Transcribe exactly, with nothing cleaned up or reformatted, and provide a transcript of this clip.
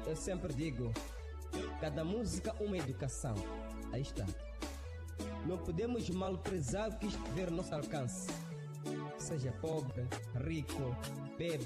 Eu sempre digo, cada música uma educação. Aí está. Não podemos malprezar o que estiver ao nosso alcance. Seja pobre, rico, bebe,